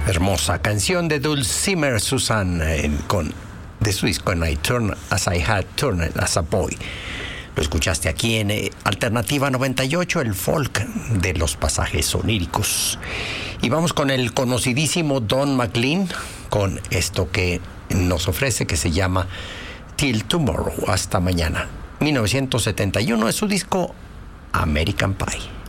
Hermosa canción de Dulcimer Susan de su disco en I Turn As I Had Turned As a Boy. Lo escuchaste aquí en Alternativa 98, el folk de los pasajes oníricos. Y vamos con el conocidísimo Don McLean, con esto que nos ofrece, que se llama Till Tomorrow, hasta mañana. 1971 es su disco American Pie.